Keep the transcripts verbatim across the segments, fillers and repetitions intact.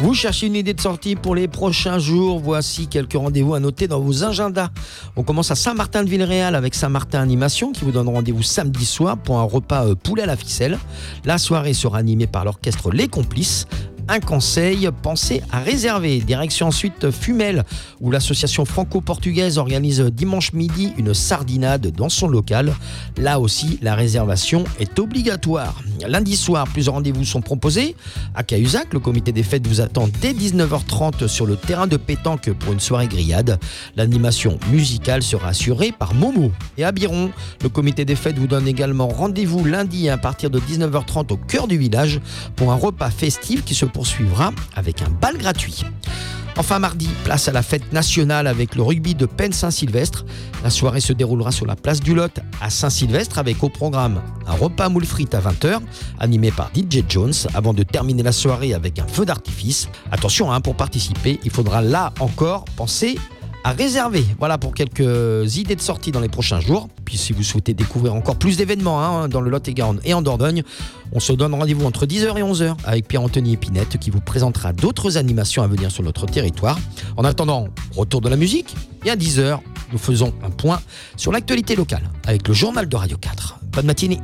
Vous cherchez une idée de sortie pour les prochains jours? Voici quelques rendez-vous à noter dans vos agendas. On commence à Saint-Martin-de-Villeréal avec Saint-Martin Animation qui vous donne rendez-vous samedi soir pour un repas euh, poulet à la ficelle. La soirée sera animée par l'orchestre Les Complices. Un conseil, pensez à réserver. Direction ensuite Fumel, où l'association franco-portugaise organise dimanche midi une sardinade dans son local. Là aussi, la réservation est obligatoire. Lundi soir, plusieurs rendez-vous sont proposés. À Cahuzac, le comité des fêtes vous attend dès dix-neuf heures trente sur le terrain de pétanque pour une soirée grillade. L'animation musicale sera assurée par Momo. Et à Biron, le comité des fêtes vous donne également rendez-vous lundi à partir de dix-neuf heures trente au cœur du village pour un repas festif qui se poursuivra avec un bal gratuit. Enfin mardi, place à la fête nationale avec le rugby de Pennes-Saint-Sylvestre. La soirée se déroulera sur la place du Lot à Saint-Sylvestre avec au programme un repas moule frites à vingt heures animé par D J Jones avant de terminer la soirée avec un feu d'artifice. Attention, hein, pour participer, il faudra là encore penser à réserver. Voilà pour quelques idées de sortie dans les prochains jours. Puis si vous souhaitez découvrir encore plus d'événements hein, dans le Lot-et-Garonne et en Dordogne, on se donne rendez-vous entre dix heures et onze heures avec Pierre-Anthony Épinette qui vous présentera d'autres animations à venir sur notre territoire. En attendant, retour de la musique et à dix heures, nous faisons un point sur l'actualité locale avec le journal de Radio quatre. Bonne matinée.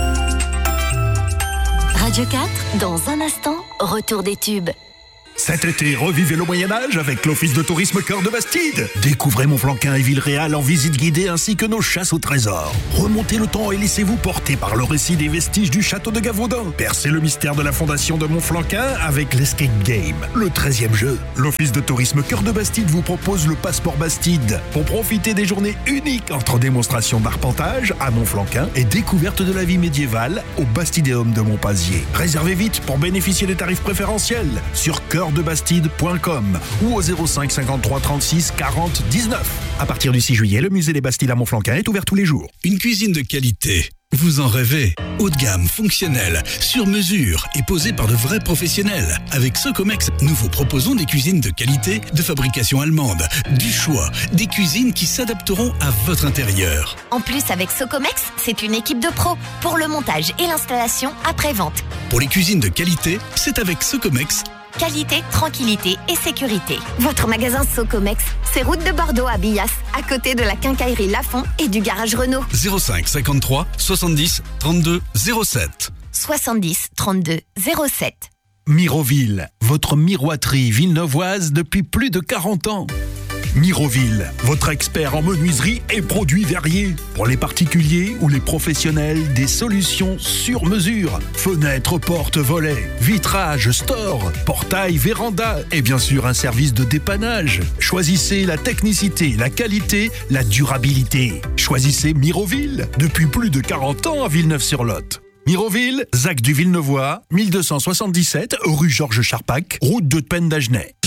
Radio quatre, dans un instant, retour des tubes. Cet été, revivez le Moyen-Âge avec l'Office de tourisme Cœur de Bastide. Découvrez Montflanquin et Villeréal en visite guidée ainsi que nos chasses au trésor. Remontez le temps et laissez-vous porter par le récit des vestiges du château de Gavaudin. Percez le mystère de la fondation de Montflanquin avec l'Escape Game, le treizième jeu. L'Office de tourisme Cœur de Bastide vous propose le passeport Bastide pour profiter des journées uniques entre démonstrations d'arpentage à Montflanquin et découverte de la vie médiévale au Bastidéum de Montpazier. Réservez vite pour bénéficier des tarifs préférentiels sur cœur de bastide point com ou au zéro cinq cinquante-trois trente-six quarante dix-neuf. À partir du six juillet, le musée des Bastides à Montflanquin est ouvert tous les jours. Une cuisine de qualité, vous en rêvez? Haut de gamme, fonctionnelle, sur mesure et posée par de vrais professionnels. Avec Socomex, nous vous proposons des cuisines de qualité, de fabrication allemande, du choix, des cuisines qui s'adapteront à votre intérieur. En plus, avec Socomex, c'est une équipe de pros pour le montage et l'installation après-vente. Pour les cuisines de qualité, c'est avec Socomex. Qualité, tranquillité et sécurité. Votre magasin Socomex, c'est route de Bordeaux à Billas, à côté de la quincaillerie Lafont et du garage Renault. zéro cinq cinquante-trois soixante-dix trente-deux zéro sept. soixante-dix trente-deux zéro sept. Miroville, votre miroiterie villeneuvoise depuis plus de quarante ans. Miroville, votre expert en menuiserie et produits variés. Pour les particuliers ou les professionnels, des solutions sur mesure. Fenêtres, portes, volets, vitrages, stores, portails, vérandas et bien sûr un service de dépannage. Choisissez la technicité, la qualité, la durabilité. Choisissez Miroville, depuis plus de quarante ans à Villeneuve-sur-Lot. Miroville, Zac du Villeneuvois, mille deux cent soixante-dix-sept, rue Georges Charpac, route de Pennes d'Agenais.